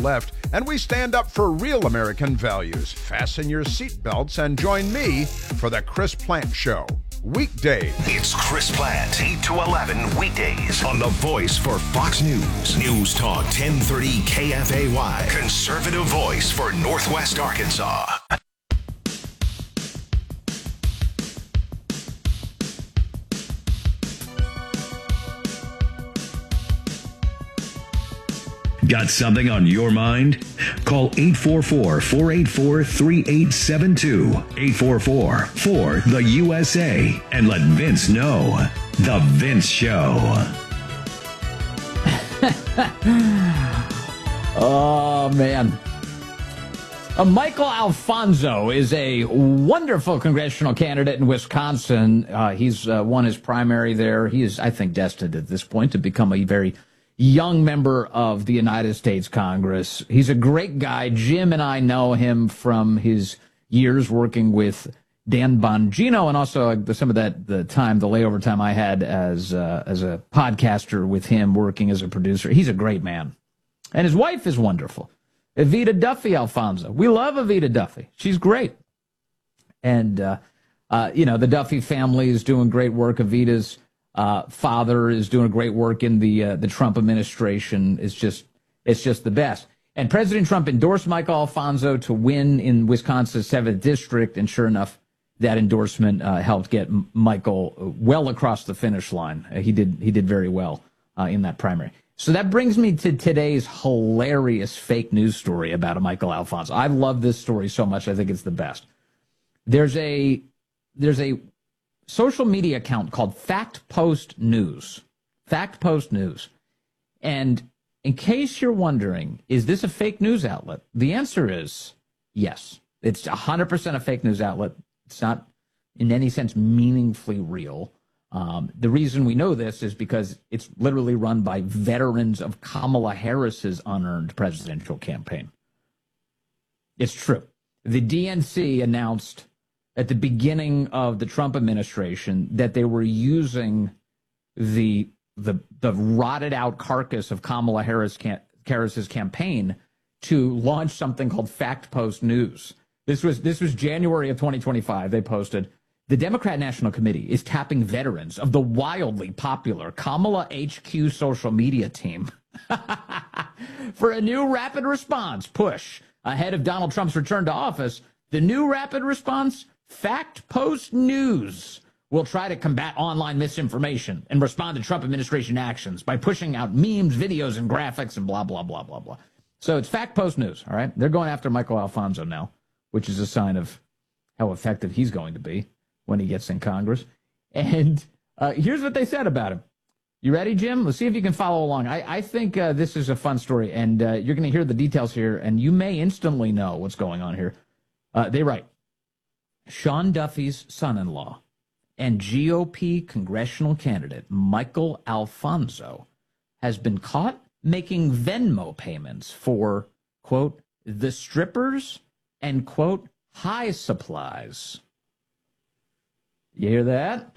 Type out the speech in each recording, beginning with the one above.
left, and we stand up for real American values. Fasten your seatbelts and join me for the Chris Plante Show. Weekdays. It's Chris Plante, 8 to 11 weekdays on the voice for Fox News. News Talk 1030 KFAY. Conservative voice for Northwest Arkansas. Got something on your mind? Call 844-484-3872. 844-4-THE-USA. And let Vince know. The Vince Show. Oh, man. Michael Alfonso is a wonderful congressional candidate in Wisconsin. He's won his primary there. He is, I think, destined at this point to become a very young member of the United States Congress. He's a great guy. Jim and I know him from his years working with Dan Bongino, and also some of the layover time I had as a podcaster with him, working as a producer. He's a great man. And his wife is wonderful. Evita Duffy Alfonso. We love Evita Duffy. She's great. And, the Duffy family is doing great work. Evita's father is doing great work in the Trump administration. It's just the best. And President Trump endorsed Michael Alfonso to win in Wisconsin's 7th district, and sure enough, that endorsement helped get Michael well across the finish line. He did very well in that primary. So that brings me to today's hilarious fake news story about Michael Alfonso. I love this story so much. I think it's the best. There's a social media account called Fact Post News. Fact Post News. And in case you're wondering, is this a fake news outlet? The answer is yes. It's 100% a fake news outlet. It's not in any sense meaningfully real. The reason we know this is because it's literally run by veterans of Kamala Harris's unearned presidential campaign. It's true. The DNC announced at the beginning of the Trump administration that they were using the rotted out carcass of Kamala Harris's campaign to launch something called Fact Post News. This was January of 2025. They posted, the Democrat National Committee is tapping veterans of the wildly popular Kamala HQ social media team for a new rapid response push ahead of Donald Trump's return to office. The new rapid response, Fact Post News, will try to combat online misinformation and respond to Trump administration actions by pushing out memes, videos, and graphics and blah, blah, blah, blah, blah. So it's Fact Post News, all right? They're going after Michael Alfonso now, which is a sign of how effective he's going to be when he gets in Congress. And here's what they said about him. You ready, Jim? Let's see if you can follow along. I think this is a fun story, and you're going to hear the details here, and you may instantly know what's going on here. They write, Sean Duffy's son-in-law and GOP congressional candidate Michael Alfonso has been caught making Venmo payments for, quote, the strippers and, quote, high supplies. You hear that?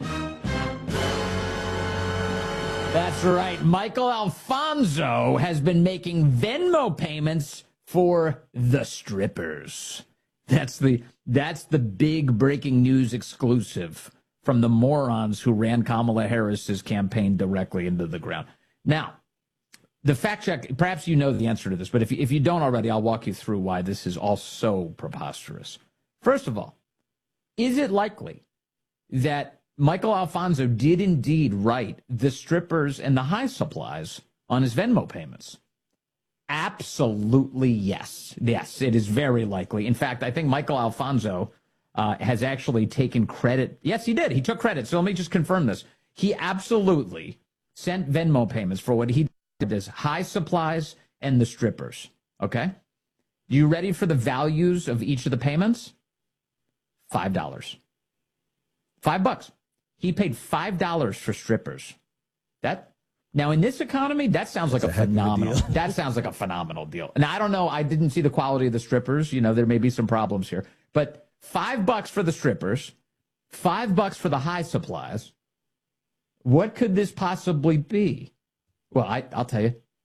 That's right. Michael Alfonso has been making Venmo payments for the strippers. That's the big breaking news exclusive from the morons who ran Kamala Harris's campaign directly into the ground. Now, the fact check, perhaps you know the answer to this, but if you don't already, I'll walk you through why this is all so preposterous. First of all, is it likely that Michael Alfonso did indeed write the strippers and the high supplies on his Venmo payments? Absolutely yes. Yes, it is very likely. In fact, I think Michael Alfonso has actually taken credit. Yes, he did. He took credit. So let me just confirm this. He absolutely sent Venmo payments for what he did as high supplies and the strippers. Okay? You ready for the values of each of the payments? $5. $5. He paid $5 for strippers. Now, in this economy, that sounds like a phenomenal. That sounds like a phenomenal deal. And I don't know. I didn't see the quality of the strippers. You know, there may be some problems here. But $5 for the strippers, $5 for the high supplies. What could this possibly be? Well, I'll tell you.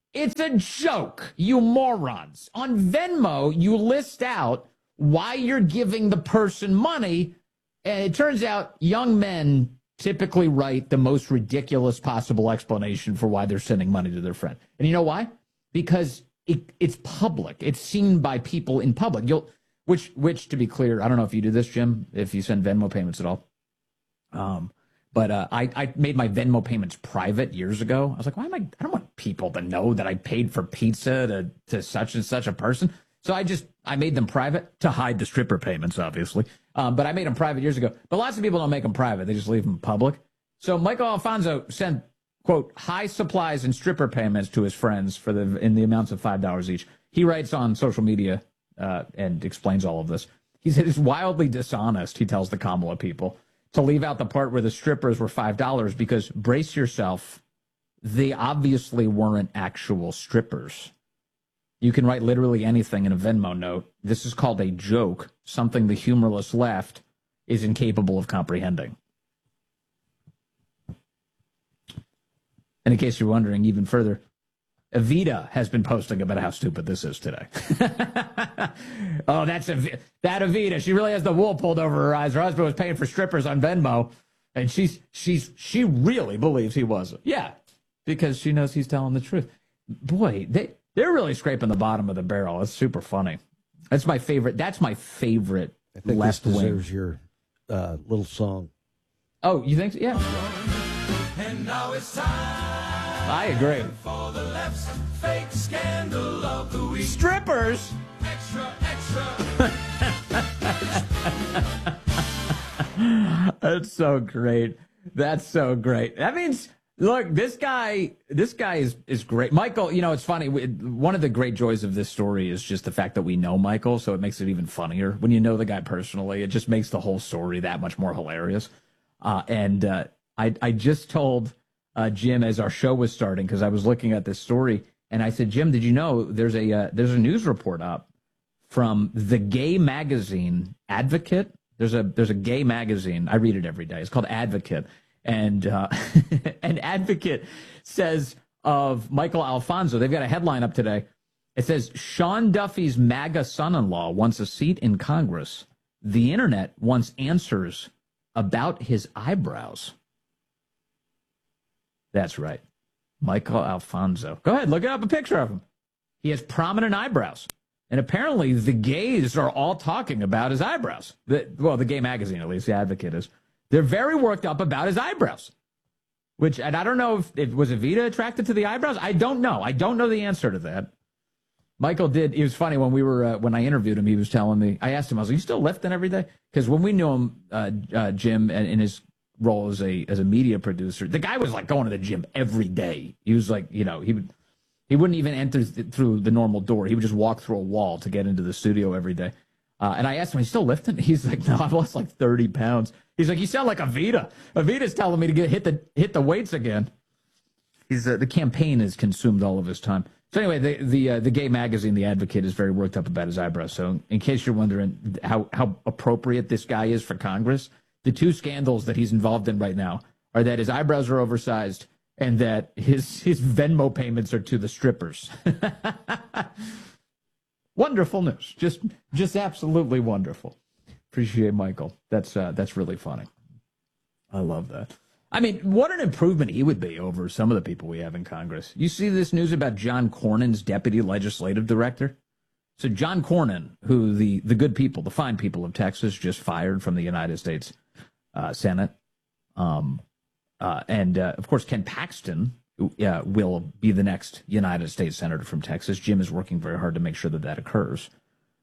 It's a joke, you morons. On Venmo, you list out why you're giving the person money, and it turns out young men typically write the most ridiculous possible explanation for why they're sending money to their friend. And you know why? Because it's public. It's seen by people in public. Which, to be clear, I don't know if you do this, Jim, if you send Venmo payments at all. But I made my Venmo payments private years ago. I was like, I don't want people to know that I paid for pizza to such and such a person. So I made them private to hide the stripper payments, obviously. But I made them private years ago. But lots of people don't make them private. They just leave them public. So Michael Alfonso sent, quote, high supplies and stripper payments to his friends in the amounts of $5 each. He writes on social media and explains all of this. He said it's wildly dishonest, he tells the Kamala people, to leave out the part where the strippers were $5 because, brace yourself, they obviously weren't actual strippers. You can write literally anything in a Venmo note. This is called a joke, something the humorless left is incapable of comprehending. And in case you're wondering even further, Evita has been posting about how stupid this is today. Oh, that Evita. She really has the wool pulled over her eyes. Her husband was paying for strippers on Venmo, and she really believes he wasn't. Yeah, because she knows he's telling the truth. Boy, they're really scraping the bottom of the barrel. It's super funny. That's my favorite. That's my favorite I think left this wing. deserves your little song. Oh, you think so? Yeah. And now it's time. I agree. For the left's fake scandal of the week. Strippers. Extra, extra. That's so great. That's so great. That means, look, this guy is great. Michael, you know, it's funny. One of the great joys of this story is just the fact that we know Michael, so it makes it even funnier. When you know the guy personally, it just makes the whole story that much more hilarious. I just told Jim as our show was starting, because I was looking at this story, and I said, Jim, did you know there's a news report up from the gay magazine Advocate? There's a gay magazine. I read it every day. It's called Advocate. And and Advocate says of Michael Alfonso, they've got a headline up today. It says, Sean Duffy's MAGA son-in-law wants a seat in Congress. The internet wants answers about his eyebrows. That's right. Michael Alfonso. Go ahead, look up a picture of him. He has prominent eyebrows. And apparently the gays are all talking about his eyebrows. The gay magazine, at least, the Advocate is. They're very worked up about his eyebrows. And I don't know if was Evita attracted to the eyebrows? I don't know. I don't know the answer to that. Michael did. It was funny when I interviewed him, he was telling me, I asked him, I was like, you still lifting every day? Because when we knew him, Jim, and in his role as a media producer, the guy was like going to the gym every day. He was like, you know, he wouldn't even enter through the normal door. He would just walk through a wall to get into the studio every day. And I asked him, he's still lifting? He's like, no, I've lost like 30 pounds. He's like, you sound like Evita. Evita's telling me to hit the weights again. The campaign has consumed all of his time. So anyway, the gay magazine, The Advocate, is very worked up about his eyebrows. So in case you're wondering how appropriate this guy is for Congress, the two scandals that he's involved in right now are that his eyebrows are oversized and that his Venmo payments are to the strippers. Wonderful news. Just absolutely wonderful. Appreciate Michael. That's really funny. I love that. I mean, what an improvement he would be over some of the people we have in Congress. You see this news about John Cornyn's deputy legislative director? So John Cornyn, who the good people, the fine people of Texas, just fired from the United States Senate. And, of course, Ken Paxton will be the next United States Senator from Texas. Jim is working very hard to make sure that occurs.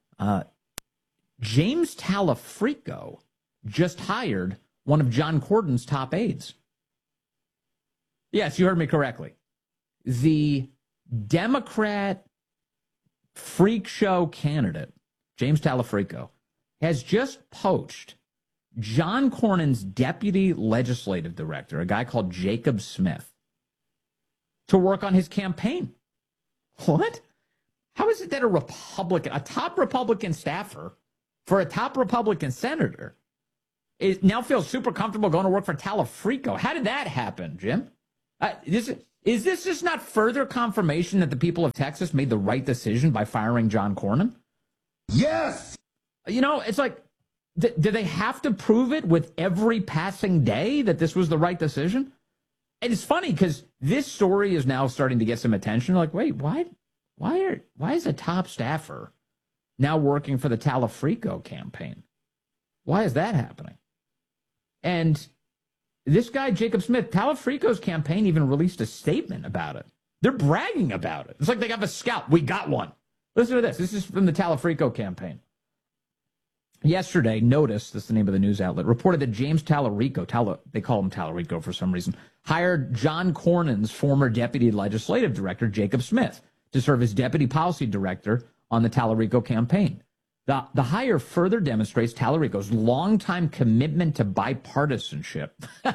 James Talafrico just hired one of John Cornyn's top aides. Yes, you heard me correctly. The Democrat freak show candidate, James Talafrico, has just poached John Cornyn's deputy legislative director, a guy called Jacob Smith, to work on his campaign. What? How is it that a top Republican staffer for a top Republican senator now feels super comfortable going to work for Talafrico? How did that happen, Jim? Is Is this just not further confirmation that the people of Texas made the right decision by firing John Cornyn? Yes! You know, it's like, do they have to prove it with every passing day that this was the right decision? And it's funny because this story is now starting to get some attention. Like, wait, why is a top staffer now working for the Talafrico campaign? Why is that happening? And this guy, Jacob Smith, Talafrico's campaign even released a statement about it. They're bragging about it. It's like they got a scout. We got one. Listen to this. This is from the Talafrico campaign. Yesterday, Notice, that's the name of the news outlet, reported that James Talarico, they call him Talarico for some reason, hired John Cornyn's former deputy legislative director, Jacob Smith, to serve as deputy policy director on the Talarico campaign. The hire further demonstrates Talarico's longtime commitment to bipartisanship.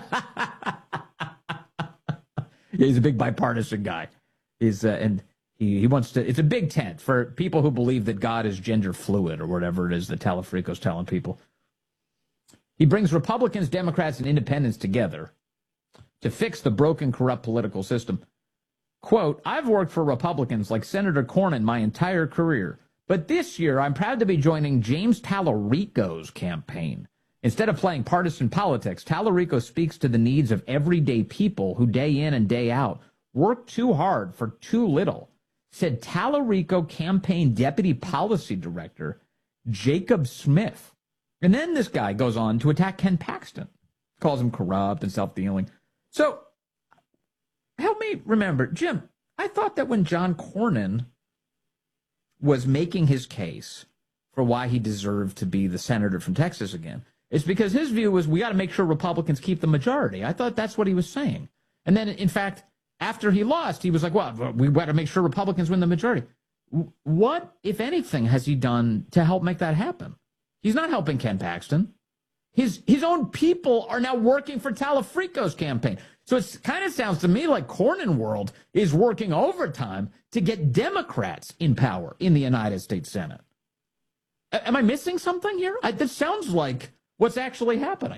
He's a big bipartisan guy. And he wants to. It's a big tent for people who believe that God is gender fluid or whatever it is that Talafrico's telling people. He brings Republicans, Democrats, and independents together to fix the broken, corrupt political system. Quote, I've worked for Republicans like Senator Cornyn my entire career. But this year, I'm proud to be joining James Talarico's campaign. Instead of playing partisan politics, Talarico speaks to the needs of everyday people who day in and day out work too hard for too little, said Talarico campaign deputy policy director Jacob Smith. And then this guy goes on to attack Ken Paxton, calls him corrupt and self-dealing. So help me remember, Jim, I thought that when John Cornyn was making his case for why he deserved to be the senator from Texas again, it's because his view was we got to make sure Republicans keep the majority. I thought that's what he was saying. And then, in fact, after he lost, he was like, well, we got to make sure Republicans win the majority. What, if anything, has he done to help make that happen? He's not helping Ken Paxton. His own people are now working for Talafrico's campaign. So it kind of sounds to me like Cornyn World is working overtime to get Democrats in power in the United States Senate. Am I missing something here? This sounds like what's actually happening.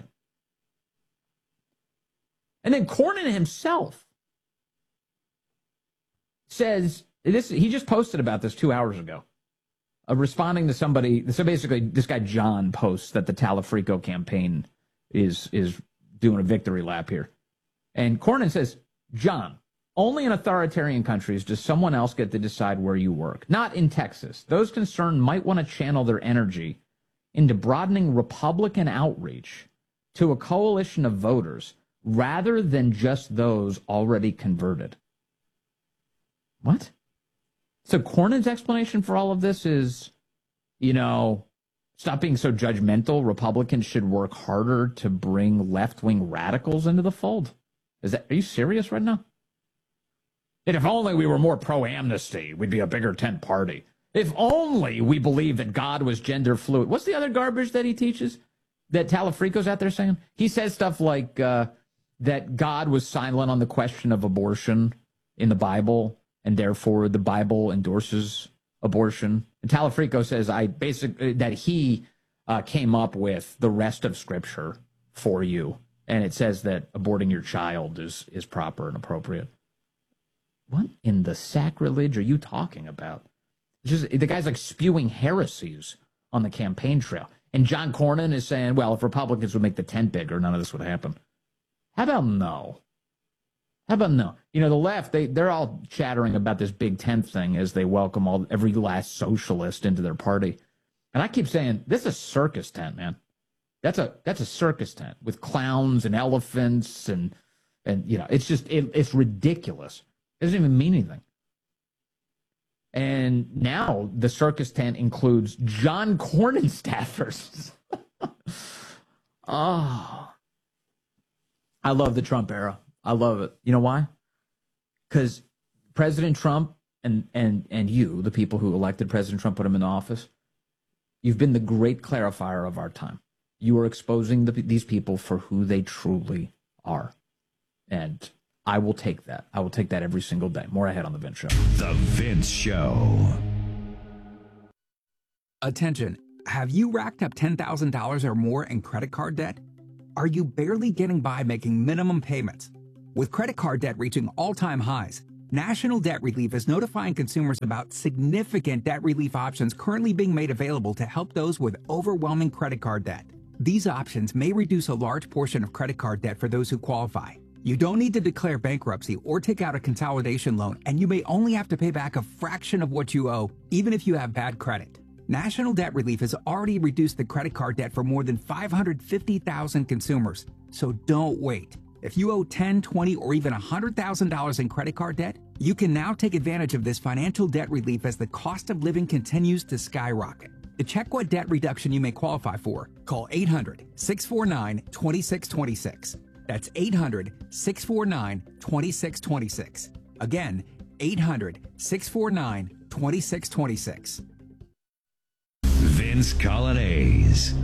And then Cornyn himself says, he just posted about this 2 hours ago, responding to somebody. So basically, this guy John posts that the Talafrico campaign is doing a victory lap here. And Cornyn says, John, only in authoritarian countries does someone else get to decide where you work. Not in Texas. Those concerned might want to channel their energy into broadening Republican outreach to a coalition of voters rather than just those already converted. What? So Cornyn's explanation for all of this is, stop being so judgmental. Republicans should work harder to bring left-wing radicals into the fold. Are you serious right now? And if only we were more pro-amnesty, we'd be a bigger tent party. If only we believed that God was gender fluid. What's the other garbage that he teaches that Talafrico's out there saying? He says stuff like that God was silent on the question of abortion in the Bible, and therefore the Bible endorses abortion. And Talafrico says that he came up with the rest of Scripture for you, and it says that aborting your child is proper and appropriate. What in the sacrilege are you talking about? The guy's like spewing heresies on the campaign trail. And John Cornyn is saying, well, if Republicans would make the tent bigger, none of this would happen. How about no? The left, they're all chattering about this big tent thing as they welcome every last socialist into their party. And I keep saying, this is a circus tent, man. That's a circus tent with clowns and elephants and it's just, it's ridiculous. It doesn't even mean anything. And now the circus tent includes John Cornyn staffers. Oh, I love the Trump era. I love it. You know why? Because President Trump and you, the people who elected President Trump, put him in office, you've been the great clarifier of our time. You are exposing these people for who they truly are. And I will take that. I will take that every single day. More ahead on The Vince Show. The Vince Show. Attention. Have you racked up $10,000 or more in credit card debt? Are you barely getting by making minimum payments? With credit card debt reaching all-time highs, National Debt Relief is notifying consumers about significant debt relief options currently being made available to help those with overwhelming credit card debt. These options may reduce a large portion of credit card debt for those who qualify. You don't need to declare bankruptcy or take out a consolidation loan, and you may only have to pay back a fraction of what you owe, even if you have bad credit. National Debt Relief has already reduced the credit card debt for more than 550,000 consumers, so don't wait. If you owe $10,000, $20,000, or even $100,000 in credit card debt, you can now take advantage of this financial debt relief as the cost of living continues to skyrocket. To check what debt reduction you may qualify for, call 800-649-2626. That's 800-649-2626. Again, 800-649-2626. Vince Colonnese.